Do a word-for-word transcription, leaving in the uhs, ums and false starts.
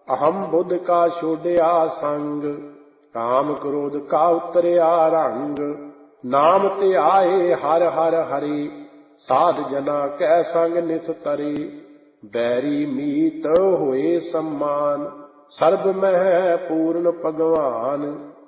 ਅਹੰ ਬੁੱਧ ਕਾ ਛੋੜਿਆ ਸੰਗ, ਕਾਮ ਕ੍ਰੋਧ ਕਾ ਉਤਰਿਆ ਰੰਗ। ਨਾਮ ਧਿਆਏ ਹਰਿ ਹਰਿ ਹਰਿ, ਸਾਧ ਜਨਾ ਕੈ ਸੰਗ ਨਿਸਤਰੇ। ਬੈਰੀ ਮੀਤ ਹੋਏ ਸਮਾਨ, ਸਰਬ ਮਹਿ ਪੂਰਨ ਭਗਵਾਨ।